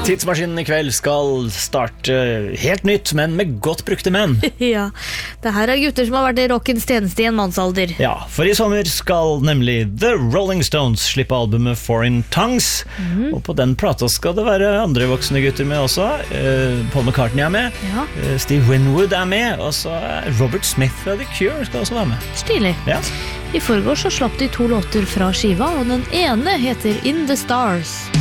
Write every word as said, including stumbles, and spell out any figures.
Tidsmaskinen I kveld skal starte helt nytt, men med godt brukte menn. Ja, det her er gutter som har vært I rockens tjeneste I en mannsalder. Ja, for I sommer skal nemlig The Rolling Stones slippe albumet Foreign Tongues, mm. og på den plata skal det være andre voksne gutter med også. Uh, Paul McCartney er med, ja. uh, Steve Winwood er med, og så er Robert Smith fra The Cure skal også være med. Stilig. Ja. I forgår så slapp de to låter fra skiva, og den ene heter In the Stars.